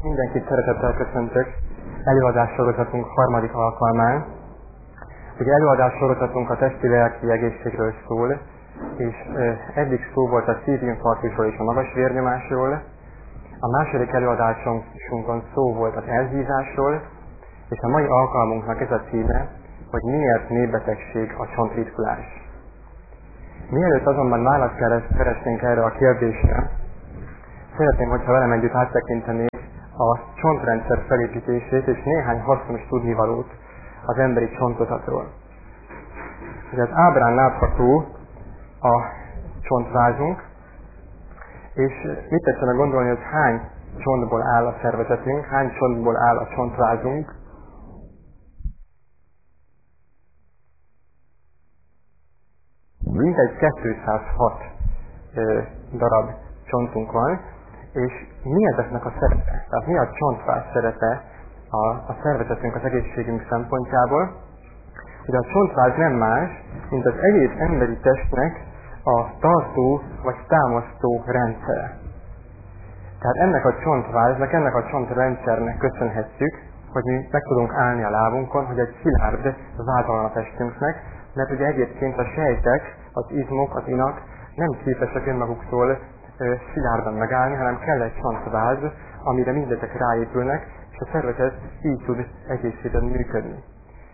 Mindenkit szeretettel köszöntök előadássorozatunk harmadik alkalmán. Ugye előadássorozatunk a testi-lelki egészségről szól, és eddig szó volt a szívinfarktusról és a magas vérnyomásról. A második előadásunkon szó volt az elhízásról, és a mai alkalmunknak ez a címe, hogy miért népbetegség a csontritkulás. Mielőtt azonban választ keresnénk erre a kérdésre, szeretném, hogyha velem együtt áttekintenék a csontrendszer felépítését és néhány hasznos tudnivalót az emberi csontozatról. Ugye az ábrán látható a csontvázunk, és mit tetszene gondolni, hogy hány csontból áll a szervezetünk, hány csontból áll a csontvázunk. Mintegy 206 darab csontunk van, és mi ezeknek a szerepe? Tehát mi a csontváz szerepe a szervezetünk, az egészségünk szempontjából? Ugye a csontváz nem más, mint az egész emberi testnek a tartó vagy támasztó rendszere. Tehát ennek a csontváznak, ennek a csontrendszernek köszönhetjük, hogy mi meg tudunk állni a lábunkon, hogy egy szilárd váza van a testünknek, mert ugye egyébként a sejtek, az izmok, az inak nem képesek önmaguktól szilárdan megállni, hanem kell egy csontváz, amire mindezek ráépülnek, és a szervezet így tud egészében működni.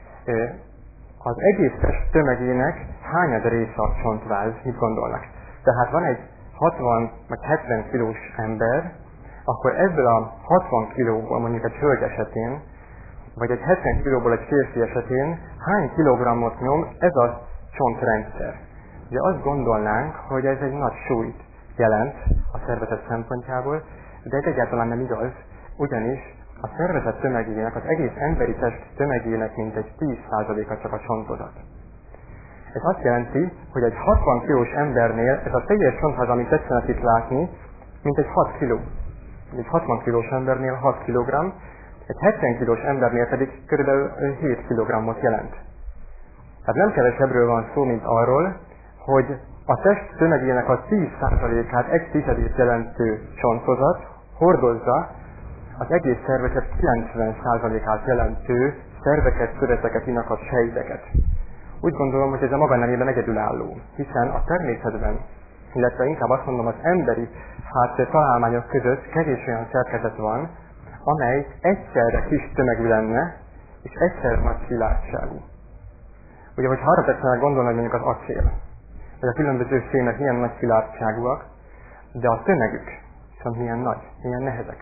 Az egész test tömegének hányad része a csontváz, mit gondolnak? Tehát van egy 60 vagy 70 kilós ember, akkor ebből a 60 kilóból, mondjuk egy hölgy esetén, vagy egy 70 kilóból egy férfi esetén hány kilogrammot nyom ez a csontrendszer? Ugye azt gondolnánk, hogy ez egy nagy súlyt jelent a szervezet szempontjából, de ez egyáltalán nem igaz, ugyanis a szervezet tömegének, az egész emberi test tömegének mintegy 10%-a csak a csontozat. Ez azt jelenti, hogy egy 60 kilós embernél ez a teljes csontváz, amit tetszenek itt látni, mintegy 6 kiló. Egy 60 kilós embernél 6 kg, egy 70 kilós embernél pedig kb. 7 kg-ot jelent. Tehát nem kevesebbről van szó, mint arról, hogy a test tömegének a 10%-át, 1/10 jelentő csontozat hordozza az egész szervezet 90%-át jelentő szerveket, szöveteket, inakat, sejteket. Úgy gondolom, hogy ez a maga nemében egyedülálló, hiszen a természetben, illetve inkább azt mondom, az emberi találmányok között kevés olyan szerkezet van, amely egyszerre kis tömegű lenne, és egyszerre nagy szilárdságú. Ugye, hogyha arra tetszenek gondolni, hogy mondjuk az acél, vagy a különböző fémek milyen nagy szilárdságúak, de a tömegük viszont milyen nagy, milyen nehezek.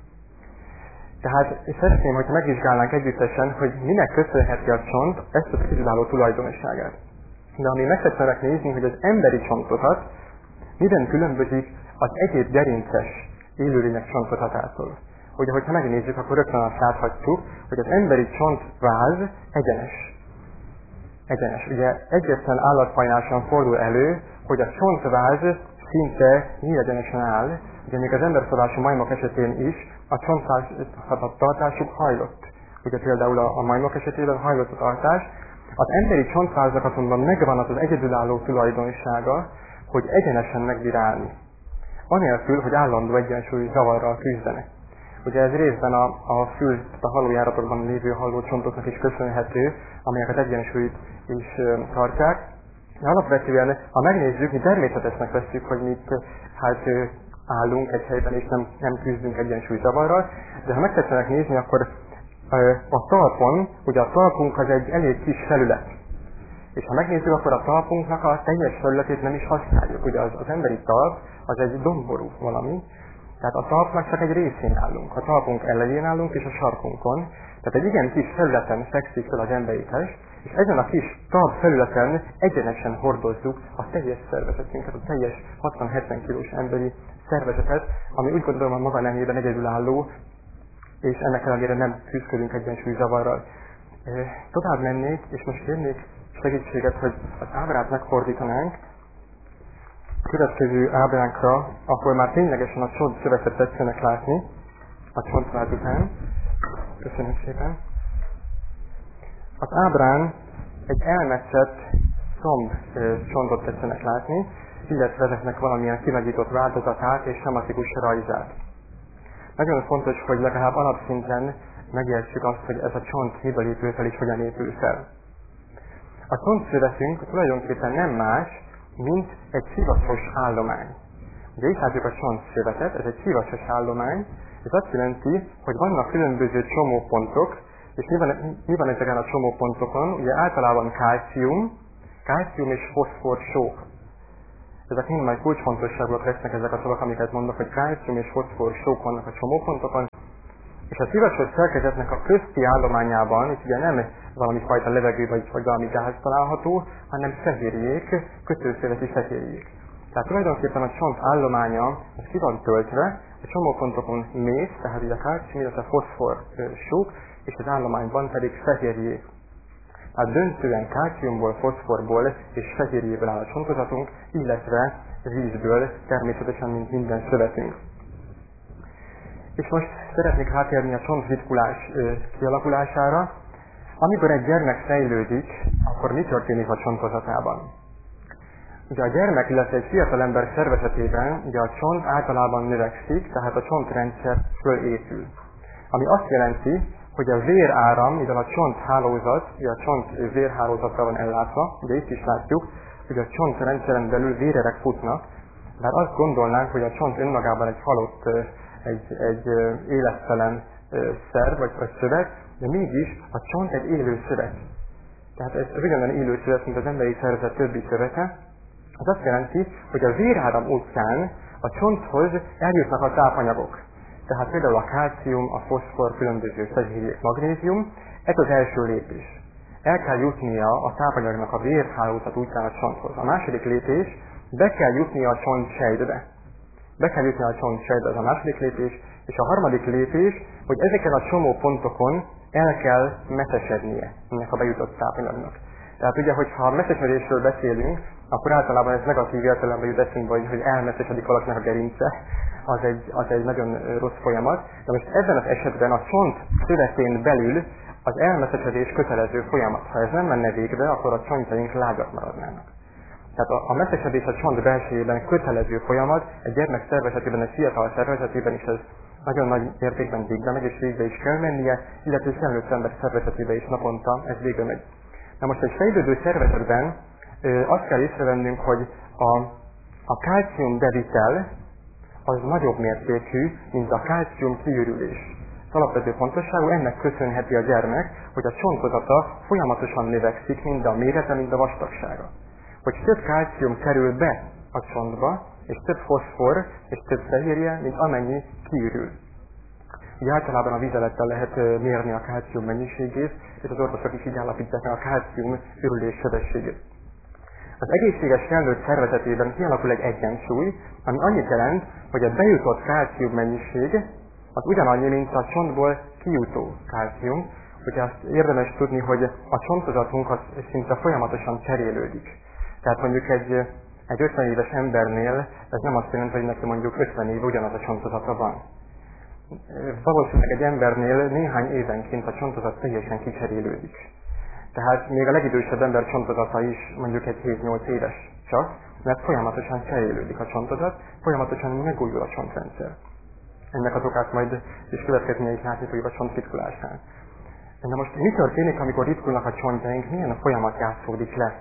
Tehát szeretném, hogyha megvizsgálnánk együttesen, hogy minek köszönheti a csont ezt az egyedülálló tulajdonságát. De ami meg szeretnének nézni, hogy az emberi csontozat miben különbözik az egyéb gerinces élőlények csontozatától. Ugye, hogyha megnézzük, akkor rögtön azt láthatjuk, hogy az emberi csontváz egyenes. Ugye egyetlen állatfajnáson fordul elő, hogy a csontváz szinte nyílegyenesen áll, ugye még az emberszabású majmok esetén is a csontváz tartásuk hajlott. Ugye például a majmok esetében hajlott a tartás. Az emberi csontváznak azonban megvan az egyedülálló tulajdonsága, hogy egyenesen megbír állni. Anélkül, hogy állandó egyensúlyi zavarral küzdenek. Ugye ez részben a fül, a hallójáratokban lévő hallócsontoknak is köszönhető, amelyek az egyensúlyt is tartják. De alapvetően, ha megnézzük, mi természetesnek vesszük, hogy mi állunk egy helyben és nem küzdünk egyensúly zavarral, de ha megtetszenek nézni, akkor a talpon, ugye a talpunk az egy elég kis felület. És ha megnézzük, akkor a talpunknak a teljes felületét nem is használjuk. Ugye az emberi talp az egy domború valami, tehát a talpnak csak egy részén állunk. A talpunk elején állunk és a sarkunkon. Tehát egy igen kis felületen fekszik fel az emberi test, és ezen a kis talp felületen egyenesen hordozzuk a teljes szervezetünket, a teljes 60-70 kilós emberi szervezetet, ami úgy gondolom a maga nemében egyedülálló, és ennek ellenére nem küzdködünk egyensúlyzavarral. Tovább mennék, és most kérnék segítséget, hogy az ábrát megfordítanánk. A következő ábránkra, akkor már ténylegesen a csontszövetet tetszenek látni, a csontváz után. Köszönöm szépen. Az ábrán egy elmetszett csontot tetszenek látni, illetve ezeknek valamilyen kinagyított változatát és sematikus rajzát. Nagyon fontos, hogy legalább alapszinten megértsük azt, hogy ez a csont miből épül fel és hogyan épül fel. A csontszövetünk tulajdonképpen nem más, mint egy szivacsos állomány. Ugye itt látjuk a csontszövetet, ez egy szivacsos állomány, ez azt jelenti, hogy vannak különböző csomópontok, és mi van ezeken a csomópontokon? Ugye általában kálcium és foszfor sók. Ezek mind majd kulcsfontosságúak lesznek ezek a szavak, amiket mondok, hogy kálcium és foszfor sók vannak a csomópontokon. És a szivacsos szerkezetnek a közti állományában, itt ugye nem valami fajta levegő vagy valami gáz található, hanem fehérjék, kötőszöveti fehérjék. Tehát tulajdonképpen a csont állománya az ki van töltve, a csomópontokon mész, tehát ugye a kálcium, illetve foszfor sók, és az állományban pedig fehérjék. Tehát döntően kálciumból, foszforból és fehérjéből áll a csontozatunk, illetve vízből, természetesen, mint minden szövetünk. És most szeretnék rátérni a csontritkulás kialakulására. Amikor egy gyermek fejlődik, akkor mi történik a csontozatában? Ugye a gyermek, illetve egy fiatalember szervezetében ugye a csont általában növekszik, tehát a csontrendszer fölépül. Ami azt jelenti, hogy a véráram, mivel a csonthálózat, ugye a csont vérhálózatra van ellátva, ugye itt is látjuk, hogy a csontrendszeren belül vérerek futnak, bár azt gondolnánk, hogy a csont önmagában egy halott, egy élettelen szerv vagy szövet, de mégis a csont egy élő szövet. Tehát ez ugyanolyan élő szövet, mint az emberi szervezet többi szövete. Az azt jelenti, hogy a véráram útján a csonthoz eljutnak a tápanyagok. Tehát például a kálcium, a foszfor, különböző fehérjék, magnézium, ez az első lépés. El kell jutnia a tápanyagnak a vérhálózat útján a csonthoz. A második lépés, be kell jutnia a csontsejtbe. Be kell jutnia a csontsejtbe, ez a második lépés. És a harmadik lépés, hogy ezeken a csomópontokon el kell messzesednie ennek a bejutott tápanyagnak. Tehát ugye, hogyha messzesedésről beszélünk, akkor általában ez negatív értelemben jut eszünkbe, hogy elmesszesedik valakinek a gerince, az egy nagyon rossz folyamat. De most ebben az esetben a csont szövetén belül az elmesszesedés kötelező folyamat. Ha ez nem menne végbe, akkor a csontjaink lágyak maradnának. Tehát a messzesedés a csont belsejében kötelező folyamat, egy gyermek szervezetében, egy fiatal szervezetében is ez nagyon nagy értékben végbe megy, és végbe is kell mennie, illetve felnőtt ember szervezetében is naponta ez végbe megy. Na most egy fejlődő szervezetben azt kell észrevennünk, hogy a kálcium bevitel az nagyobb mértékű, mint a kálcium kiürülés. Alapvető fontosságú, ennek köszönheti a gyermek, hogy a csontozata folyamatosan növekszik, mind a mérete, mind a vastagsága. Hogy több kálcium kerül be a csontba, és több foszfor, és több fehérje, mint amennyi kiürül. Ugye általában a vízelettel lehet mérni a kálcium mennyiségét, és az orvosok is így állapítják a kálcium ürülés sebességét. Az egészséges felnőtt szervezetében kialakul egy egyensúly, ami annyit jelent, hogy a bejutott kálcium mennyiség az ugyanannyi, mint a csontból kijutó kálcium. Ugye azt érdemes tudni, hogy a csontozatunk az szinte folyamatosan cserélődik. Tehát mondjuk egy 50 éves embernél ez nem azt jelenti, hogy neki mondjuk 50 év ugyanaz a csontozata van. Valószínűleg egy embernél néhány évenként a csontozat teljesen kicserélődik. Tehát még a legidősebb ember csontozata is mondjuk egy 7-8 éves csak, mert folyamatosan cserélődik a csontozat, folyamatosan megújul a csontrendszer. Ennek az okát majd is következményeit látni fogjuk a csontritkulásán. De most mi történik, amikor ritkulnak a csontjaink, milyen a folyamat játszódik le?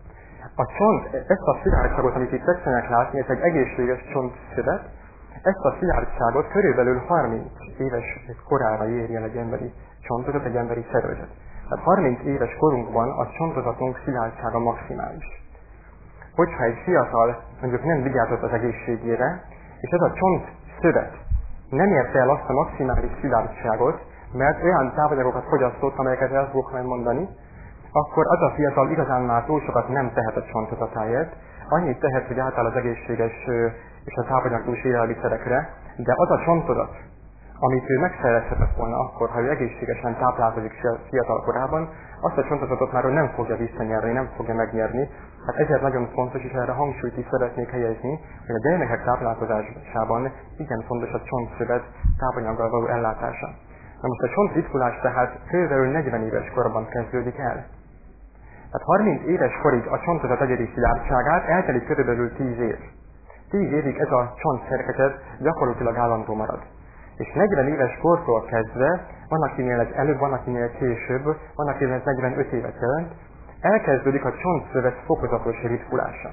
A csont, ezt a szilárdságot, amit itt tetszenek látni, ez egy egészséges csontszövet, ezt a szilárdságot körülbelül 30 éves korára érje el egy emberi csontozat, egy emberi szervezet. Tehát 30 éves korunkban a csontozatunk szilárdsága maximális. Hogyha egy fiatal mondjuk nem vigyázott az egészségére, és ez a csontszövet nem érte el azt a maximális szilárdságot, mert olyan tápanyagokat fogyasztott, amelyeket el fogok majd mondani, akkor az a fiatal igazán már túl sokat nem tehet a csontozatáért, annyit tehet, hogy átáll az egészséges és a tápanyagdús élelmiszerekre, de az a csontozat, amit ő megszerezhetett volna akkor, ha ő egészségesen táplálkozik fiatal korában, azt a csontozatot már ő nem fogja visszanyerni, nem fogja megnyerni. Hát ezért nagyon fontos, és erre hangsúlyt is szeretnék helyezni, hogy a gyermekek táplálkozásában igen fontos a csontszövet tápanyaggal való ellátása. Na most a csontritkulás tehát körülbelül 40 éves korban kezdődik el. Tehát 30 éves korig a csontozat egyedi szilárdságát eltelik körülbelül 10 év. 10 évig ez a csontszerkezet gyakorlatilag állandó marad. És 40 éves kortól kezdve, van akinél ez előbb, van akinél később, van akinél ez 45 évet jelent, elkezdődik a csontszövet fokozatos ritkulása.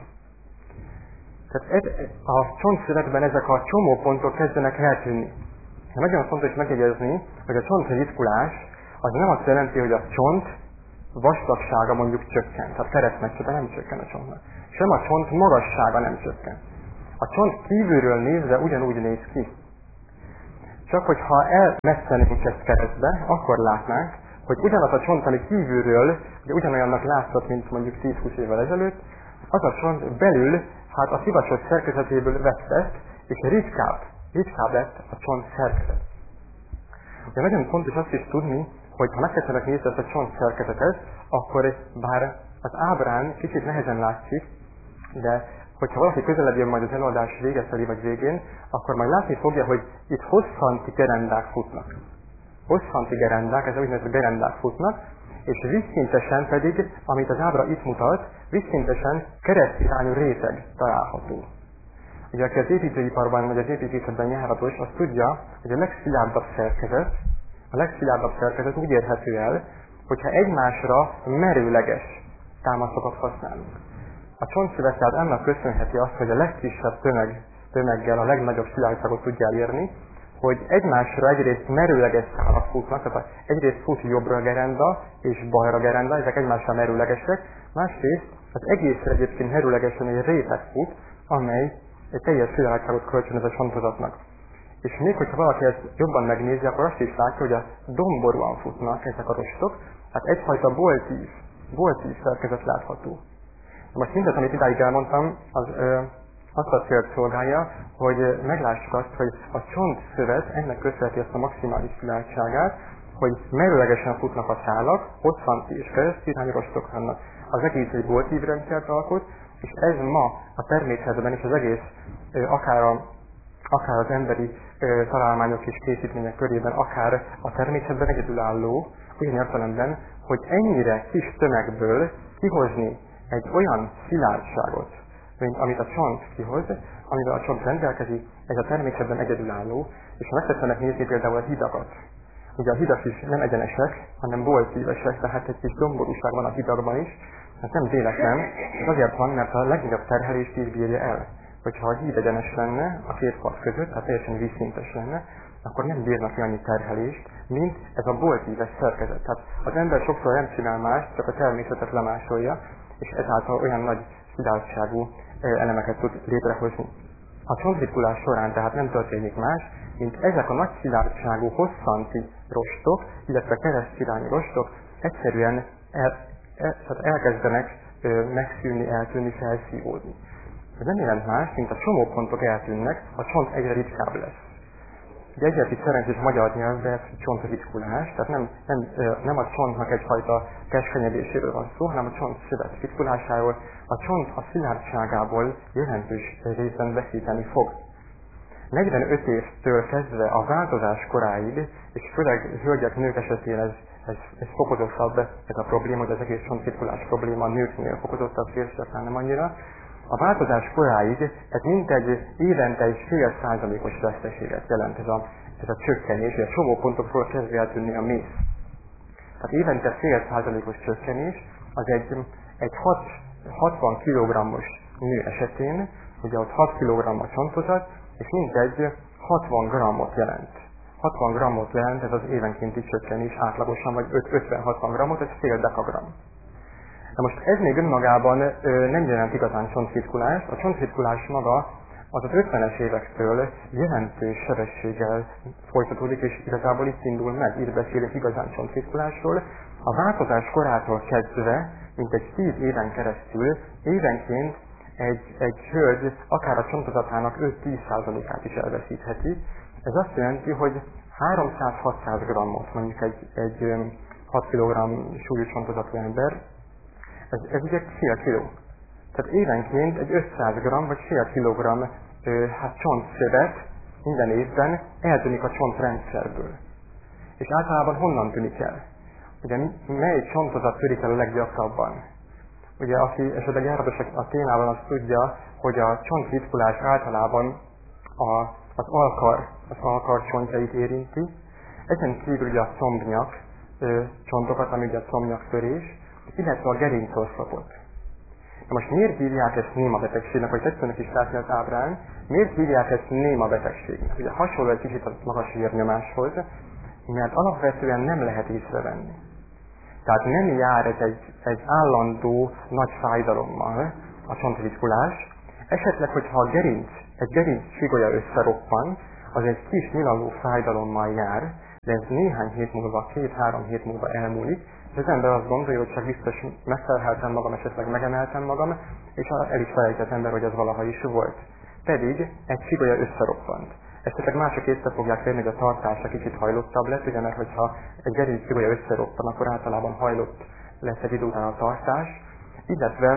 Tehát a csontszövetben ezek a csomópontok kezdenek eltűnni. De nagyon fontos megjegyezni, hogy a csontritkulás az nem azt jelenti, hogy a csont vastagsága mondjuk csökken, tehát keresztmetszete nem csökken a csontnak. Sem a csont magassága nem csökken. A csont kívülről nézve ugyanúgy néz ki. Csak hogyha elmesszenénk ezt keresztbe, akkor látnánk, hogy ugyanaz a csont, ami kívülről, ugye ugyanolyannak látszott, mint mondjuk 10-20 évvel ezelőtt, az a csont belül, hát a szivacsos szerkezetéből vesztett, és ritkább lett a csont szerkezet. De nagyon fontos azt is tudni, hogy ha megkezdhetek nézni ezt a csont szerkezetet, akkor bár az ábrán kicsit nehezen látszik, de hogyha valaki közelebb jön majd az előadás vége felé vagy végén, akkor majd látni fogja, hogy itt hosszanti gerendák futnak. Hosszanti gerendák, ez úgynevezett gerendák futnak, és vízszintesen pedig, amit az ábra itt mutat, vízszintesen keresztirányú réteg található. Ugye aki az építőiparban vagy az építészetben járhatos, az tudja, hogy a legszilárdabb szerkezet úgy érhető el, hogyha egymásra merőleges támaszokat használunk. A csontszövet tehát annak köszönheti azt, hogy a legkisebb tömeggel a legnagyobb szilárdságot tudja elérni, hogy egymásra egyrészt merőleges szálak futnak, tehát egyrészt fut jobbra gerenda és balra gerenda, ezek egymásra merőlegesek, másrészt az egészre egyébként merőlegesen egy réteg fut, amely egy teljes szilárdságot kölcsönöz a csontozatnak. És még hogyha valaki ezt jobban megnézi, akkor azt is látja, hogy a domborúan futnak ezek a rostok, tehát egyfajta boltív szerkezet látható. Most mindez, amit idáig elmondtam, az azt a célt szolgálja, hogy meglássuk azt, hogy a csontszövet ennek köszönheti ezt a maximális szilárdságát, hogy merőlegesen futnak a szálak, hosszanti és keresztirányú rostok vannak. Az egész egy boltív rendszert alkot, és ez ma a természetben is az egész, akár az emberi találmányok és készítmények körében, akár a természetben egyedülálló, olyan értelemben, hogy ennyire kis tömegből kihozni egy olyan szilárdságot, mint amit a csont kihoz, amivel a csont rendelkezik, ez a természetben egyedülálló, és ha megtetszenek nézni például a hidakat. Ugye a hidak is nem egyenesek, hanem boltívesek, tehát egy kis domborúság van a hidakban is, ez nem véletlen, ez azért van, mert a legnagyobb terhelést így bírja el. Hogyha a híd egyenes lenne a két part között, tehát teljesen vízszintes lenne, akkor nem bírnak ki annyi terhelést, mint ez a boltíves szerkezet. Tehát az ember sokszor nem csinál más, csak a természetet lemásolja, és ezáltal olyan nagy szilárdságú elemeket tud létrehozni. A csontritkulás során tehát nem történik más, mint ezek a nagy szilárdságú hosszanti rostok, illetve keresztirányú rostok egyszerűen elkezdenek megszűnni, eltűnni, felszívódni. Ez nem jelent más, mint a csomópontok eltűnnek, a csont egyre ritkább lesz. Ugye egyet itt szerencsés magyar nyelvben csontritkulás, tehát nem a csontnak egyfajta keskenyedéséről van szó, hanem a csontszövet ritkulásáról. A csont a szilárdságából jelentős részben veszíteni fog. 45 évtől kezdve a változás koráig, és főleg hölgyek, nők esetén ez fokozottabb, ez a probléma, hogy az egész csontritkulás probléma a nőknél fokozottabb, férfiaknál nem annyira. A változás koráig ez mintegy évente egy 0,5%-os veszteséget jelent ez a csökkenés, és a csomópontokról kezdve eltűnni a mész. Tehát évente 0,5%-os csökkenés az egy 60 kg-os nő esetén, ugye ott 6 kg a csontozat, és mintegy 60 g-ot jelent. 60 g-ot jelent ez az évenkénti csökkenés átlagosan, vagy 50-60 g-ot, ez fél dekagram. Na most ez még önmagában nem jelent igazán csontritkulást. A csontritkulás maga az 50-es évektől jelentős sebességgel folytatódik, és igazából itt indul meg, itt beszélünk igazán csontritkulásról. A változás korától kezdve, mint egy 10 éven keresztül, évenként egy hölgy akár a csontozatának 5-10%-át is elveszítheti. Ez azt jelenti, hogy 300-600 g-ot, mondjuk egy 6 kg súlyú csontozatú ember, ez ugye fél kiló. Tehát évenként egy 500 g vagy fél kilogramm csontszövet minden évben eltűnik a csontrendszerből. És általában honnan tűnik el? Ugye mely csontozat törik el a leggyakrabban? Ugye aki esetleg járhatos a témában, az tudja, hogy a csontritkulás általában az alkar az alkar csontjait érinti. Ezen kívül ugye a combnyak csontokat, ami ugye a combnyaktörés, illetve a gerincoszlopot. Na most miért hívják ezt néma betegségnek, vagy tetszőnek is látni az ábrán, miért hívják ezt néma betegségnek? Ugye hasonló egy kicsit a magas vérnyomáshoz, mert alapvetően nem lehet észrevenni. Tehát nem jár ez egy állandó nagy fájdalommal a csontritkulás. Esetleg, hogyha egy gerinc csigolya összeroppan, az egy kis nyilaló fájdalommal jár, de ez néhány hét múlva, 2-3 hét múlva elmúlik, és az ember azt gondolja, hogy csak biztos megfeleltem magam, esetleg megemeltem magam, és el is felejti az ember, hogy ez valaha is volt. Pedig egy csigolya összeroppant. Esetleg mások észre fogják venni, hogy a tartása kicsit hajlottabb lesz, ugye, mert hogyha egy gerinc csigolya összeroppan, akkor általában hajlott lesz egy idő után a tartás, illetve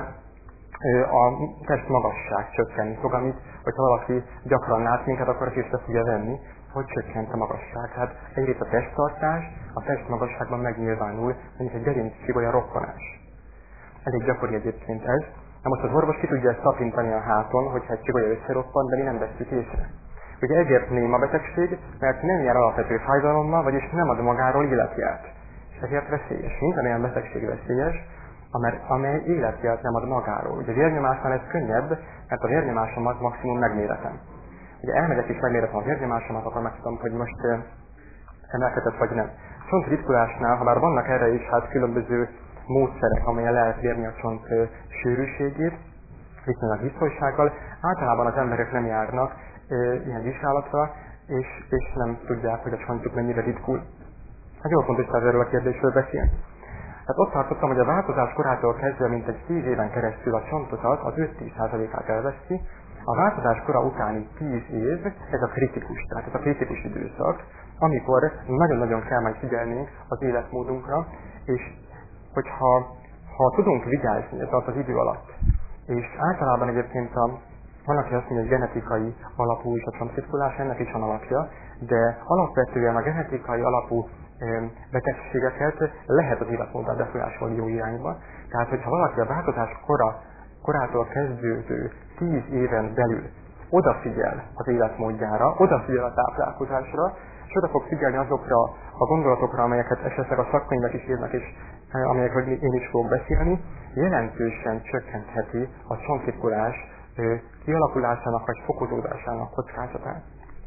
a test magasság csökkenni fog, amit, hogyha valaki gyakran lát minket, akkor is észre fogja venni, hogy csökkent a magasság. Tehát egyrészt a testtartás, a test magasságban megnyilvánul, mint egy gerinc csigolya roppanás. Elég gyakori egyébként ez. Na most az orvos ki tudja ezt tapintani a háton, hogyha egy csigolya összeroppan, de mi nem vesszük észre. Ugye ezért néma betegség, mert nem jár alapvető fájdalommal, vagyis nem ad magáról életjelt. És ezért veszélyes. Minden olyan betegség veszélyes, amely életjelt nem ad magáról. Ugye a vérnyomásnál ez könnyebb, mert a vérnyomásomat maximum megméretem. Ugye elmegyek és megméretem a vérnyomásomat, akkor megtudom, hogy most emelkedett vagy nem. Csontritkulásnál, ha bár vannak erre is különböző módszerek, amelyen lehet mérni a csont sűrűségét, viszonylag biztonsággal, általában az emberek nem járnak ilyen vizsgálatra, és nem tudják, hogy a csontjuk mennyire ritkul. Hát jól fontos erről a kérdésről beszélni. Tehát ott tartottam, hogy a változás korától kezdve mintegy 10 éven keresztül a csontokat az 5-10%-át elveszi, a változás kora utáni 10 év, ez a kritikus, tehát ez a kritikus időszak, amikor nagyon-nagyon kell majd figyelni az életmódunkra, és hogyha tudunk vigyázni ez alatt az idő alatt, és általában egyébként van, aki azt mondja, hogy genetikai alapú is a csontritkulás, ennek is van alapja, de alapvetően a genetikai alapú betegségeket lehet az életmóddal befolyásolni jó irányba. Tehát, hogyha valaki a változás korától kezdődő 10 éven belül odafigyel az életmódjára, odafigyel a táplálkozásra, és oda fog figyelni azokra a gondolatokra, amelyeket esetleg a szakkönyvek is írnak, és amelyekről én is fogok beszélni, jelentősen csökkentheti a csontritkulás kialakulásának vagy fokozódásának kockázatát.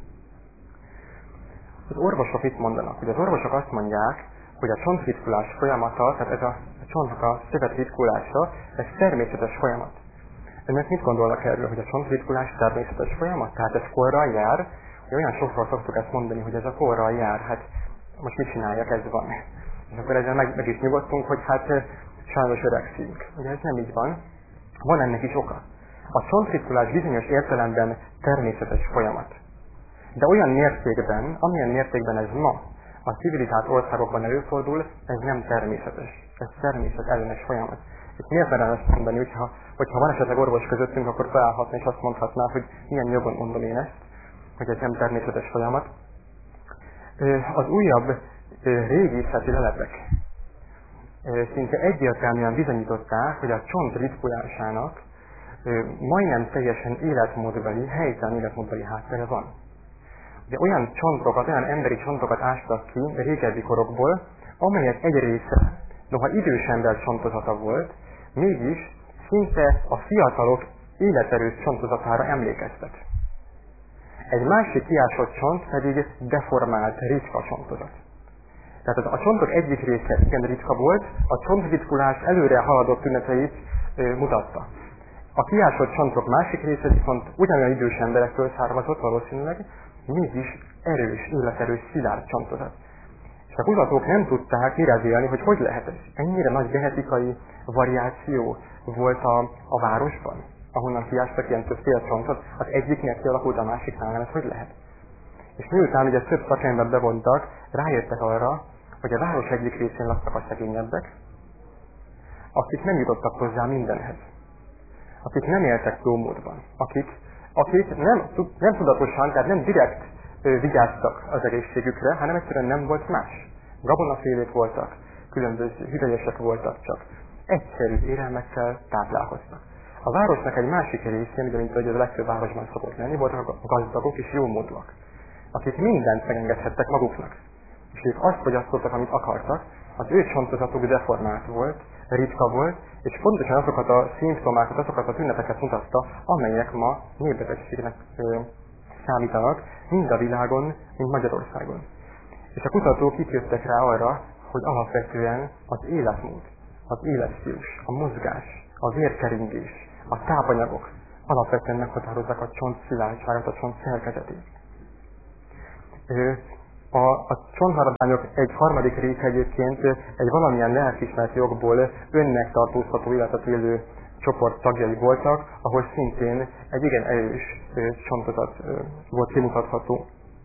Az orvosok itt mondanak, hogy az orvosok azt mondják, hogy a csontritkulás folyamata, tehát ez a csontnak a szövetritkulása, ez természetes folyamat. Önök mit gondolnak erről, hogy a csontritkulás természetes folyamat? Tehát ez korral jár, hogy olyan sokszor szoktuk ezt mondani, hogy ez a korral jár, hát most mit csináljak, ez van. És akkor ezzel meg is nyugodtunk, hogy hát sajnos öregszünk. Ugye ez nem így van. Van ennek is oka. A csontritkulás bizonyos értelemben természetes folyamat. De olyan mértékben, amilyen mértékben ez ma a civilizált országokban előfordul, ez nem természetes. Ez természetellenes folyamat. És miért merem ezt mondani, hogyha van esetleg orvos közöttünk, akkor felállhatna és azt mondhatná, hogy milyen jogon mondom én ezt, hogy ez nem természetes folyamat. Az újabb régészeti leletek szinte egyértelműen bizonyították, hogy a csont ritkulásának majdnem teljesen életmódbeli, helytelen életmódbeli háttere van. De olyan csontokat, olyan emberi csontokat ástak ki régebbi korokból, amelyek egy része, noha idős ember csontozata volt, mégis szinte a fiatalok életerős csontozatára emlékeztet. Egy másik kiásott csont pedig deformált, ritka csontozat. Tehát a csontok egyik része igen ritka volt, a csontritkulás előre haladott tüneteit mutatta. A kiásott csontok másik része viszont ugyanolyan idős emberektől származott valószínűleg, mégis erős, életerős, szilárd csontozat. És a kutatók nem tudták kirazélni, hogy lehet ez. Ennyire nagy genetikai variáció volt a városban, ahonnan kiástak ilyen többféle csontot, az egyiknél kialakult, a másiknál nem, ez hogy lehet? És miután ugye több szakember bevontak, rájöttek arra, hogy a város egyik részén laktak a szegényebbek, akik nem jutottak hozzá mindenhez, akik nem éltek jó módban, akik nem tudatosan, tehát nem direkt vigyáztak az egészségükre, hanem egyszerűen nem volt más. Gabonafélék voltak, különböző hüvelyesek voltak, csak egyszerű élelmekkel táplálkoztak. A városnak egy másik részén, ugye mint ahogy a legtöbb városban szokott lenni, voltak a gazdagok és jómódúak. akik mindent megengedhettek maguknak. És ők azt fogyasztottak, amit akartak, az ő csontozatuk deformált volt, ritka volt, és pontosan azokat a szimptomákat, azokat a tüneteket mutatta, amelyek ma népbetegségnek számítanak, mind a világon, mind Magyarországon. És a kutatók itt jöttek rá arra, hogy alapvetően az életmód, az életstílus, a mozgás, a vérkeringés, a tápanyagok alapvetően meghatározzák a csont szilárdságot, a csont szerkezetét. A csontmaradványok egy harmadik része egyébként egy valamilyen lelkiismereti okból önnek tartóztató életet élő csoport tagjai voltak, ahol szintén egy igen erős csontozat volt kimutatható.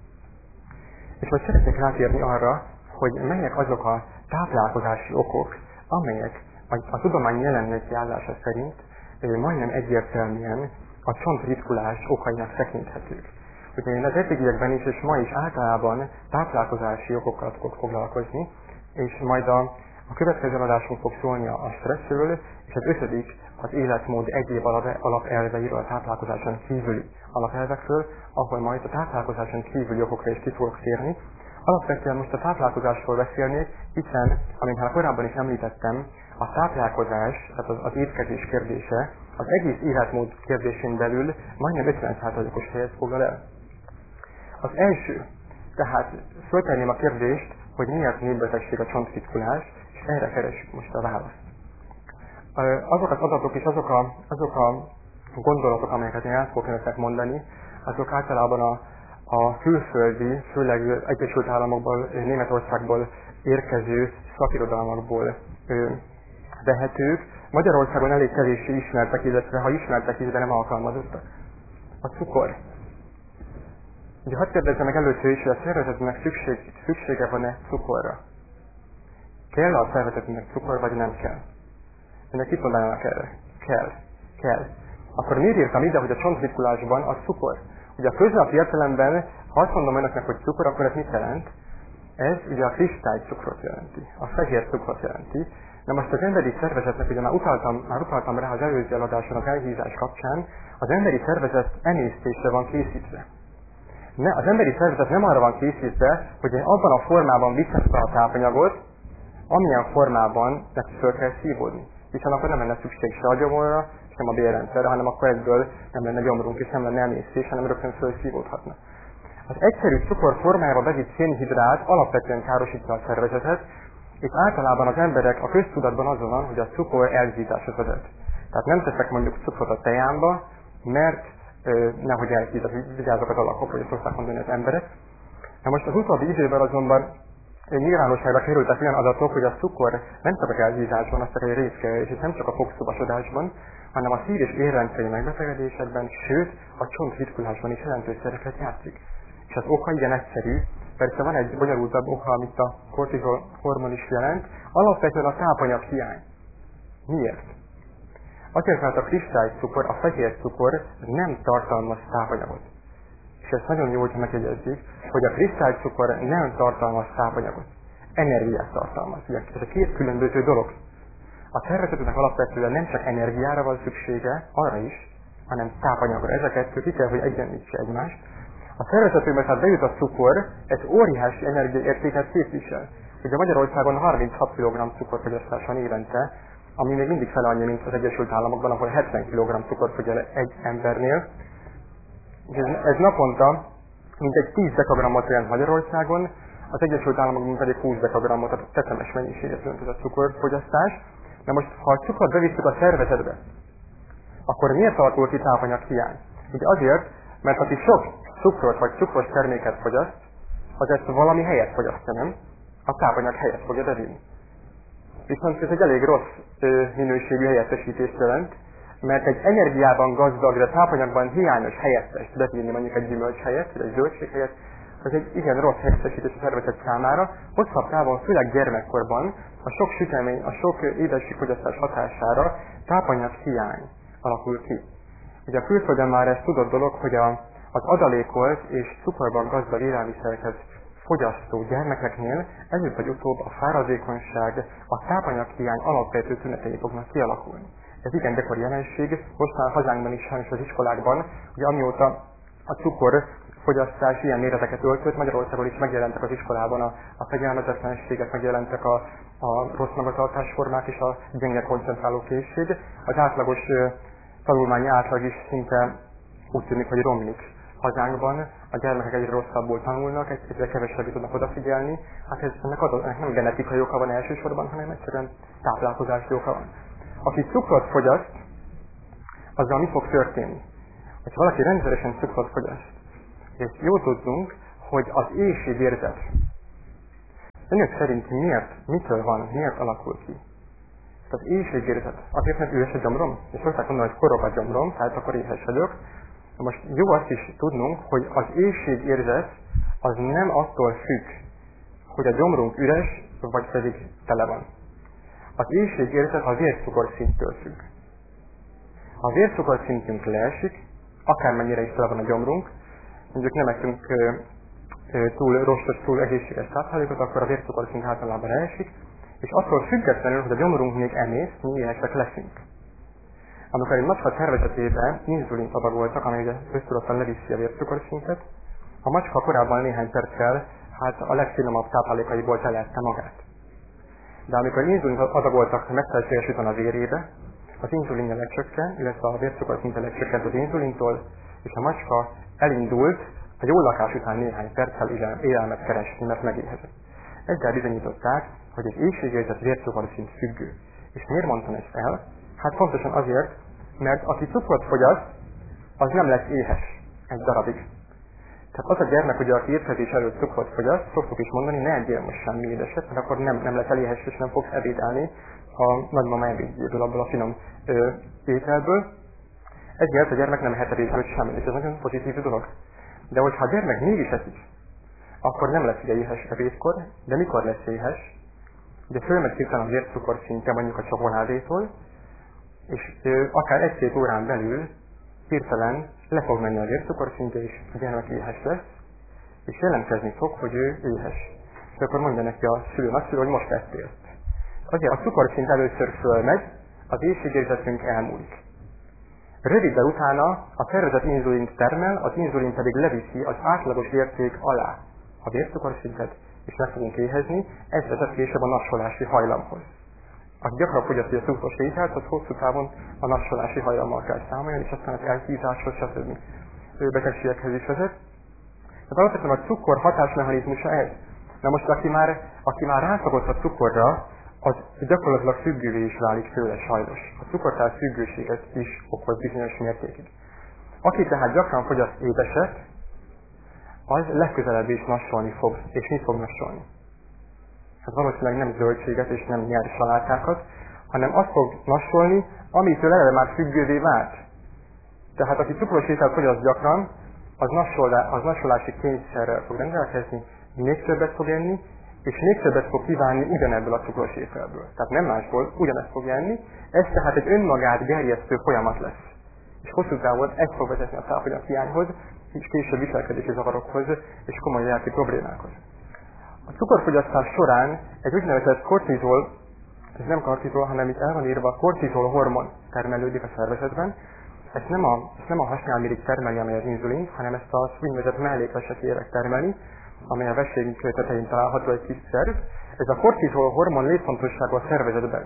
És most szeretnék rátérni arra, hogy melyek azok a táplálkozási okok, amelyek a tudomány jelenlegi állása szerint majdnem egyértelműen a csontritkulás okainak tekinthetők. Ugye én az eddigiekben is, és ma is általában táplálkozási okokkal fogok foglalkozni, és majd a következő adásunk fog szólni a stresszről, és az 5. az életmód egyéb alapelveiről, a táplálkozáson kívüli alapelvekről, ahol majd a táplálkozáson kívüli okokra is ki fogok térni. Alapvetően most a táplálkozásról beszélnék, hiszen, amint már korábban is említettem, a táplálkozás, tehát az étkezés kérdése az egész életmód kérdésén belül majdnem 50%-os helyet foglal el. Az első, tehát föltenném a kérdést, hogy miért népbetegség a csontritkulás, és erre keresjük most a választ. Azok az adatok és azok a gondolatok, amelyeket én el fogok önöknek mondani, azok általában a külföldi, főleg Egyesült Államokból, Németországból érkező szakirodalmakból vehetők. Magyarországon elég kevéssé ismertek, illetve ha ismertek is, de nem alkalmazottak. A cukor. Ugye hadd kérdezzem meg először is, hogy a szervezetnek szüksége van-e cukorra? Kell a szervezetnek cukor, vagy nem kell? Önök itt mondanának erre? Kell. Akkor miért írtam ide, hogy a csontritkulásban a cukor? Ugye a köznapi értelemben, ha azt mondom önöknek, hogy cukor, akkor ez mit jelent? Ez ugye a kristálycukrot jelenti, a fehér cukrot jelenti. Na most az emberi szervezetnek, ugye már utaltam rá az előző eladáson az elhízás kapcsán, az emberi szervezet emésztésre van készítve. Az emberi szervezet nem arra van készítve, hogy abban a formában viszed be a tápanyagot, amilyen formában neki föl kell szívódni. Hiszen akkor nem lenne szükség se a gyomorra, sem a bélrendszerre, hanem akkor egyből nem lenne gyomrunk, és nem lenne emésztés, hanem rögtön fölszívódhatna. Az egyszerű cukor formájába bevitt szénhidrát alapvetően károsítja a szervezetet, és általában az emberek a köztudatban azon van, hogy a cukor elhízáshoz vezet. Tehát nem teszek mondjuk cukrot a tejámba, mert nehogy elhíz, vigyázok az alakokra, hogy ezt szokták mondani az emberek. Na most az utóbbi időben azonban nyilvánosságra kerültek olyan adatok, hogy a cukor nem csak az elhízásban, az csak egy részke, és itt nem csak a fogszubasodásban, hanem a szív- és érrendszeri megbetegedésekben, sőt a csontritkulásban is jelentős szerepet játszik. És az oka igen egyszerű, persze van egy bonyolultabb oka, amit a kortizol hormon is jelent, alapvetően a tápanyag hiány. Miért? Azért, mert a kristálycukor, a fehér cukor nem tartalmaz tápanyagot. És ezt nagyon jó, hogy megjegyezzük, hogy a kristálycukor nem tartalmaz tápanyagot. Energiát tartalmaz. Ez a két különböző dolog. A szervezetnek alapvetően nem csak energiára van szüksége, arra is, hanem tápanyagra. Ezeket ki kell, hogy egyenlítse egymást. A szervezetünkben, tehát bejut a cukor, egy óriási energiaértéket képvisel. Ugye Magyarországon 36 kg cukorfogyasztása évente, ami még mindig fele annyi, mint az Egyesült Államokban, ahol 70 kg cukor fogyal egy embernél. Ez naponta mintegy 10 dekagrammot jelent Magyarországon, az Egyesült Államokban pedig 20 dekagrammot, tehát tetemes mennyiséget jelent ez a cukorfogyasztás. Na most, ha a cukrot bevisszük a szervezetbe, akkor miért alakul ki tápanyaghiány? Ugye azért, mert aki sok cukrot vagy cukros terméket fogyaszt, az ezt valami helyet fogyasztja, nem? A tápanyag helyet fogja bevinni. Viszont ez egy elég rossz minőségű helyettesítést jelent, mert egy energiában gazdag, de tápanyagban hiányos helyettest bevinni mondjuk egy gyümölcs helyett, vagy egy zöldség helyett, az egy igen rossz helyettesítés a szervezet számára. Hosszabb távon, főleg gyermekkorban a sok sütemény, a sok édességfogyasztás hatására tápanyag hiány alakul ki. Ugye a külföldön már ez tudott dolog, hogy az adalékolt és cukorban gazdag élelmiszereket fogyasztó gyermekeknél előbb vagy utóbb a fáradékonyság, a tápanyaghiány alapvető tünetei fognak kialakulni. Ez igen gyakori jelenség, most már hazánkban is sajnos az iskolákban, ugye amióta a cukor fogyasztás ilyen méreteket öltött, Magyarországon is megjelentek az iskolában a fegyelmezetlenségek, megjelentek a rossz magatartásformák és a gyenge koncentráló készség. Az átlagos tanulmányi átlag is szinte úgy tűnik, hogy romlik hazánkban. A gyermekek egyre rosszabbul tanulnak, egyre kevesebbé tudnak odafigyelni. Hát ennek nem genetikai oka van elsősorban, hanem egyszerűen táplálkozási oka van. Aki cukrot fogyaszt, azzal mi fog történni? Hogyha valaki rendszeresen cukrot fogyaszt, és jól tudunk, hogy az éhségérzet önök szerint mitől van, miért alakul ki? Az éhségérzet azért, mert üres a gyomrom, és szokták mondani, hogy forog a gyomrom, tehát akkor éhes vagyok. Na most jó azt is tudnunk, hogy az éhségérzet az nem attól függ, hogy a gyomrunk üres, vagy pedig tele van. Az éhségérzet a vércukorszinttől függ. Ha a vércukorszintünk leesik, akármennyire is tele van a gyomrunk, mondjuk nem ettünk túl rostos, túl egészséges táplálékot, akkor a vércukorszint általában leesik, és attól függetlenül, hogy a gyomrunk még emész, mi éhesek leszünk. Amikor egy macska szervezetében inzulint adagoltak, amely ugye köztudottan leviszi a vércukorszintet, a macska korábban néhány perccel a legfinomabb táplálékaiból telette magát. De amikor inzulint adagoltak megfelelőséges után a vérébe, az inzulinja lecsökken, illetve a vércukorszintje lecsökkent az inzulintól, és a macska elindult a jól lakás után néhány perccel élelmet keresni, mert megéhezett. Ezzel bizonyították, hogy az éhségérzet vércukorszint függő. És miért mondtam ezt el? Hát pontosan azért, mert aki cukrot fogyaszt, az nem lesz éhes egy darabig. Tehát az a gyermek, ugye, aki étkezés előtt cukrot fogyaszt, szoktuk is mondani, ne egyél most semmi édeset, mert akkor nem lesz eléhes, és nem fogsz ebédelni a nagymama ebédjéből, abból a finom ételből. Ezért a gyermek nem ehet ebéd előtt semmit, és ez nagyon pozitív dolog. De hogyha a gyermek mégis eszik, akkor nem lesz ugye éhes ebédkor, de mikor lesz éhes? Ugye fölmegy hirtelen a vércukorszintje mondjuk a csokoládétól, és akár 1-2 órán belül hirtelen le fog menni a vércukorszintje, és a gyermek éhes lesz, és jelentkezni fog, hogy ő éhes. És akkor mondja neki a nagyszülő, hogy most ettél. Azért a cukorszint először fölmegy, az éhségérzetünk elmúlik. Röviddel utána a szervezet inzulint termel, az inzulin pedig leviszi az átlagos érték alá a vércukorszintet, és meg fogunk éhezni, ez vezet később a nassolási hajlamhoz. Aki gyakran fogyasztja a cukros ételt, az hosszú távon a nassolási hajlammal kell számolni, és aztán az elhízáshoz, stb. Betegségekhez is vezet. Tehát alapvetően a cukor hatásmechanizmusa ez. Na most, aki már rászokott a cukorra, az gyakorlatilag függővé is válik tőle sajnos. A cukortár függőséget is okoz bizonyos mértékig. Aki tehát gyakran fogyaszt édeset, az legközelebb is nassolni fog. És mit fog nassolni? Hát valószínűleg nem zöldséget és nem nyers salátákat, hanem azt fog nassolni, amitől eleve már függővé vált. Tehát aki cukros ételt fogyaszt gyakran, az nassolási kényszerrel fog rendelkezni, még többet fog enni, és még többet fog kívánni ugyanebből a cukros ételből. Tehát nem másból, ugyanezt fog enni, ez tehát egy önmagát gerjesztő folyamat lesz. És hosszú távon ez fog vezetni a tápanyaghiányhoz, és később viselkedési zavarokhoz, és komoly lelki problémákhoz. A cukorfogyasztás során egy úgynevezett kortizol, ez nem kortizol, hanem itt el van írva, kortizol hormon termelődik a szervezetben. Ezt nem a hasnyálmirigy termeli, amely az inzulint, hanem ezt az úgynevezett mellékvesekérek termeli, amely a veségünk tetején található egy kis szerv. Ez a kortizol hormon létfontosságú a szervezetben.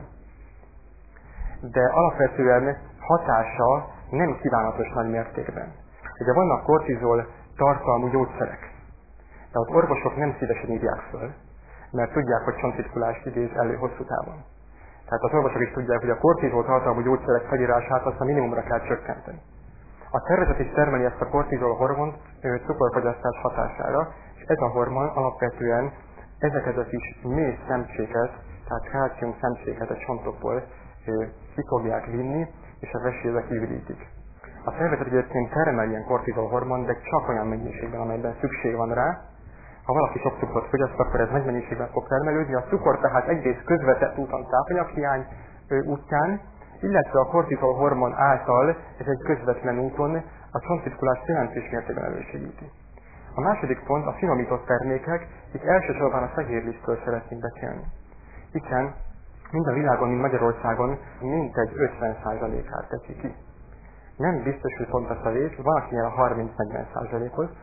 De alapvetően hatása nem kívánatos nagy mértékben. Ugye vannak kortizol tartalmú gyógyszerek, de az orvosok nem szívesen írják föl, mert tudják, hogy csontritkulást idéz elő hosszú távon. Tehát az orvosok is tudják, hogy a kortizol tartalmú gyógyszerek felírását azt a minimumra kell csökkenteni. A szervezet is termeli ezt a kortizol hormont cukorfogyasztás hatására, és ez a hormon alapvetően ezeket a kis mély szemcséket, tehát kalcium szemcséket a csontokból ki fogják vinni, és a vesébe kividítik. A szervezet egyébként termel ilyen kortizol hormon, de csak olyan mennyiségben, amelyben szükség van rá. Ha valaki sok cukrot fogyaszt, akkor ez nagy mennyiségben fog termelődni. A cukor tehát egyrészt közvetett úton tápanyaghiány útján, illetve a kortizol hormon által ez egy közvetlen úton a csontritkulást jelentős mértékben elősegíti. A második pont a finomított termékek, itt elsősorban a fehérlisztről szeretnénk beszélni. Hiszen mind a világon, mind Magyarországon mintegy 50%-át teszi ki. Nem biztos, hogy pont a szavét, van akinél a 30-40%-hoz,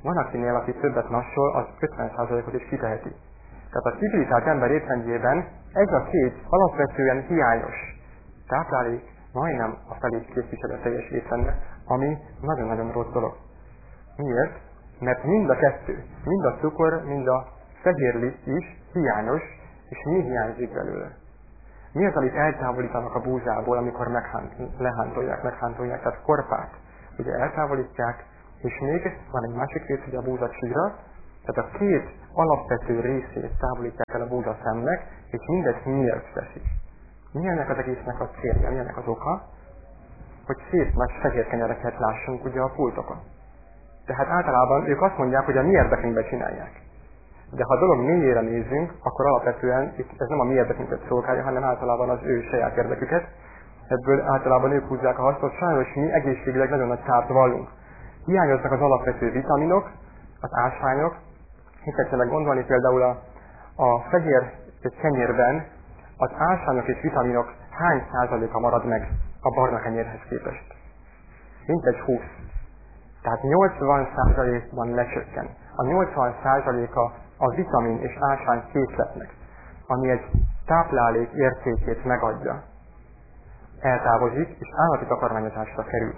Van akinél, aki többet nassol, az 50%-ot is kiteheti. Tehát a civilizált ember étrendjében ez a két alapvetően hiányos táplálék majdnem a felét képviseli a teljes étrendnek, ami nagyon-nagyon rossz dolog. Miért? Mert mind a kettő, mind a cukor, mind a fehérliszt is hiányos, és mi hiányzik belőle? Mi az, amit eltávolítanak a búzából, amikor meghántolják, tehát korpát, ugye eltávolítják, és még van egy másik rész, ugye a búza csíra, tehát a két alapvető részét távolítják el a búzaszemnek, és mindezt miért teszik? Mi ennek az egésznek a célja, mi ennek az oka? Hogy szép nagy fehér kenyereket lássunk ugye a pultokon. Tehát általában ők azt mondják, hogy a mi érdekünkbe csinálják. De ha a dolog mélyére nézzünk, akkor alapvetően ez nem a mi érdekünket szolgálja, hanem általában az ő saját érdeküket. Ebből általában ők húzzák a hasznot, sajnos mi egészségileg nagyon nagy kárt vallunk. Hiányoznak az alapvető vitaminok, az ásványok. Mit tetszene gondolni például a fehér kenyérben az ásványok és vitaminok hány százaléka marad meg a barna kenyérhez képest? Mintegy 20. Tehát 80%-ban lecsökken. A 80%-a a vitamin és ásvány készletnek, ami egy táplálék értékét megadja, eltávozik, és állati takarmányozásra kerül.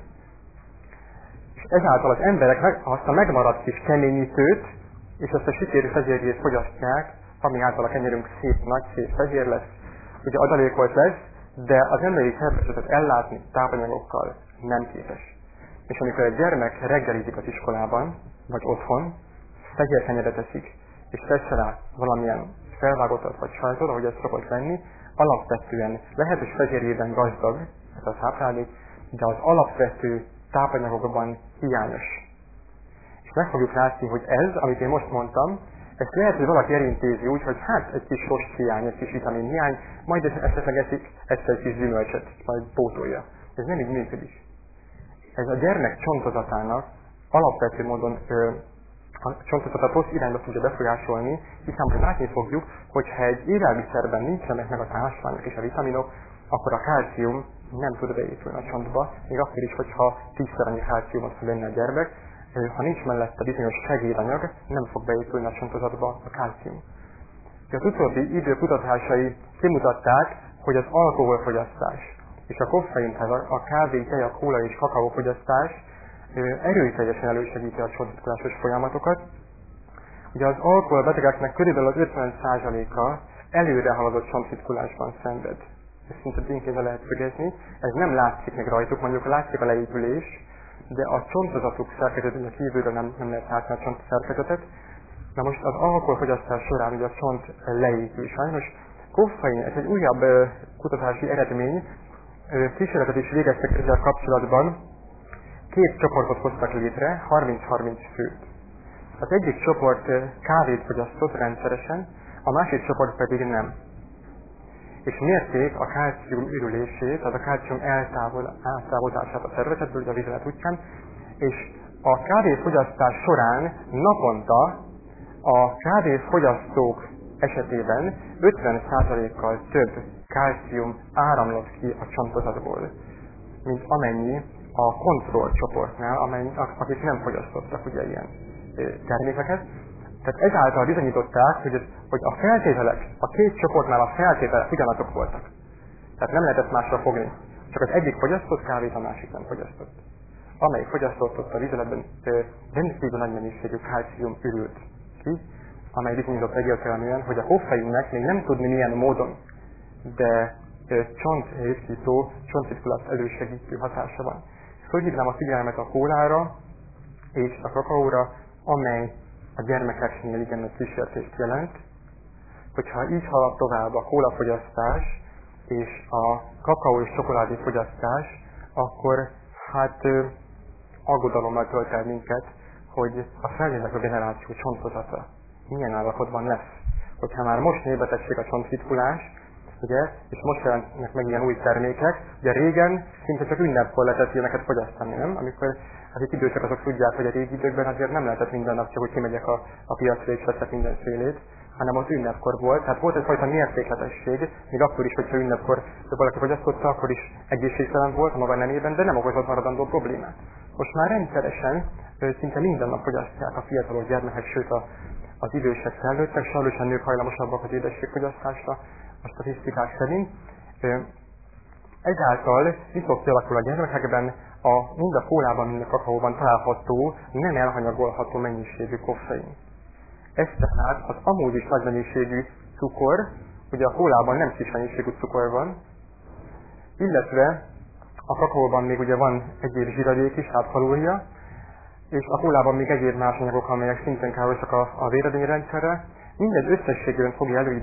És ezáltal az emberek azt a megmaradt kis keményítőt, és azt a sütérű fehérjét fogyasztják, ami által a kenyerünk szép, nagy, szép fehér lesz, ugye adalékolt lesz, de az emberi szervezetet ellátni tápanyagokkal nem képes. És amikor egy gyermek reggelizik az iskolában, vagy otthon, fehér kenyeret eszik, és tesz rá valamilyen felvágottat vagy sajtot, ahogy ez szokott lenni, alapvetően lehet, hogy fehérjében gazdag, ez a táplálék, de az alapvető tápanyagokban hiányos. És meg fogjuk látni, hogy ez, amit én most mondtam, ezt lehet, hogy valaki elintézi úgy, hogy hát egy kis rost hiány, egy kis vitamin hiány, majd esetleg eszik egy kis gyümölcsöt, majd pótolja. Ez nem így működik. Ez a gyermek csontozatának alapvető módon a csontozatot rossz irányba tudja befolyásolni, hiszen hogy látni fogjuk, hogy ha egy élelmiszerben nincsenek meg az ásványok és a vitaminok, akkor a kálcium nem tud beépülni a csontba, még akkor is, hogyha 10-szer annyi kálciumot fog lenni a gyermek, ha nincs mellette bizonyos segédanyag, nem fog beépülni a csontozatba a kálcium. Az utóbbi idő kutatásai kimutatták, hogy az alkoholfogyasztás és a koffein, a kávé, tej, a kóla és kakaófogyasztás erőteljesen elősegíti a csontitkolásos folyamatokat. Ugye az alkoholbetegeknek körülbelül az 50%-a előre haladott csontitkolásban szenved. Ezt szinte ténykézzel lehet szögezni. Ez nem látszik meg rajtuk, mondjuk látszik a leépülés, de a csontozatuk szerkezetén kívülről nem lehet látni a csont szerkezetet. Na most az alkoholfogyasztás során ugye a csont leépül sajnos. Koffein, ez egy újabb kutatási eredmény. Kísérletet is végeztek ezzel kapcsolatban. Két csoportot hoztak létre, 30-30 főt. Az egyik csoport kávét fogyasztott rendszeresen, a másik csoport pedig nem. És mérték a kálcium ürülését, az a kálcium eltávolítását a szervezetből, ugye a vizelet útján, és a kávéfogyasztás során naponta a kávéfogyasztók esetében 50%-kal több kálcium áramlott ki a csontozatból, mint amennyi a kontrollcsoportnál, akik nem fogyasztottak ugye ilyen termékeket. Tehát ezáltal bizonyították, hogy a feltételek, a két csoportnál a feltételek ugyanazok voltak. Tehát nem lehetett másra fogni. Csak az egyik fogyasztott kávét, a másik nem fogyasztott. Amelyik fogyasztott, ott a vizeletben rendkívül nagy mennyiségű kálcium ürült ki, amely bizonyított egyértelműen, hogy a koffeinnek még nem tudni milyen módon, de csontrészkító, csontritkulást elősegítő hatása van. Fölhívnám a figyelmet a kólára és a kakaóra, amely a gyermekeknél igen nagy kísértést jelent, hogyha így halad tovább a kólafogyasztás és a kakaó és csokoládé fogyasztás, akkor hát aggodalommal tölt el minket, hogy a felnövekvő generáció csontozata milyen állapotban lesz. Hogyha már most népbetegség a csontritkulás, ugye, és most jelentnek meg ilyen új termékek, ugye régen szinte csak ünnepkor lehetett ilyeneket fogyasztani, nem? Amikor akik idősek azok tudják, hogy a régi időkben azért nem lehetett minden nap csak, hogy kimegyek a piacra és veszek mindenfélét, hanem ott ünnepkor volt, tehát volt egyfajta mértékletesség, még akkor is, hogyha ünnepkor valaki fogyasztotta, akkor is egészségtelen volt a maga nemében, de nem okozott maradandó problémát. Most már rendszeresen szinte minden nap fogyasztják a fiatalok, gyermekek, sőt az idősek, felnőttek, sajnos a nők hajlamosabbak az édességfogyasztásra a statisztikák szerint. Ezáltal mi fog kialakul a gyermekekben mind a kólában, mind a kakaóban található, nem elhanyagolható mennyiségű koffein. Ez tehát az amúgy is nagy mennyiségű cukor, ugye a kólában nem kis mennyiségű cukor van, illetve a kakaóban még ugye van egyéb zsíradék is, tehát kalória, és a kólában még egyéb más anyagok, amelyek szintén károsak a véredényrendszerre. Mindez összességében fogja